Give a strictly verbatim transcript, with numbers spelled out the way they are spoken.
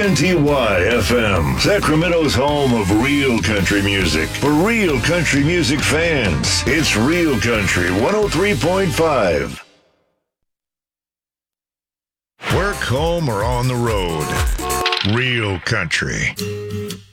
N T Y F M, Sacramento's home of real country music. For real country music fans, it's Real Country one oh three point five. Work, home, or on the road, Real Country.